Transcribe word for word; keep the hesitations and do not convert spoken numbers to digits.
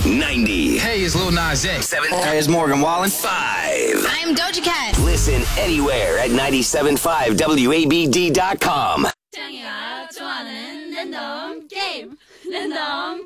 ninety. Hey, it's Lil Nas X. Seven. Hey, it's Morgan Wallen. Five. I'm Doja Cat. Listen anywhere at ninety-seven point five W A B D dot com. 짱이가 좋아하는 랜덤 게임 랜덤